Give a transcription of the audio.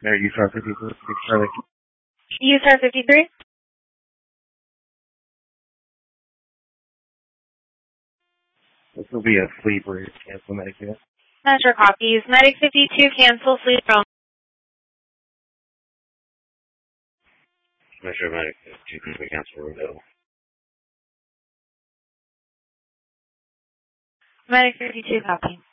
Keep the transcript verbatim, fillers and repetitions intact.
There, U S R fifty-three, Charlie. U S R fifty-three? This will be a sleeper. Cancel Medicaid. Metro copies. Medic fifty-two, cancel, sleep room. Metro Medic fifty-two, cancel Rodeo. Medic fifty-two, copy.